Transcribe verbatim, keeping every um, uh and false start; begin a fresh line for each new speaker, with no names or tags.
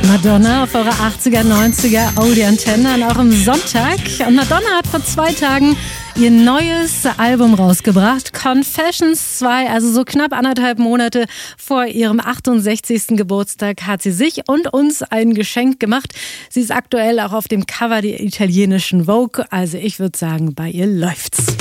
Madonna auf eure achtziger, neunziger Oldie Antenne an eurem Sonntag. Und Madonna hat vor zwei Tagen ihr neues Album rausgebracht, Confessions zwei, also so knapp anderthalb Monate vor ihrem achtundsechzigsten Geburtstag hat sie sich und uns ein Geschenk gemacht. Sie ist aktuell auch auf dem Cover der italienischen Vogue, also ich würde sagen, bei ihr läuft's.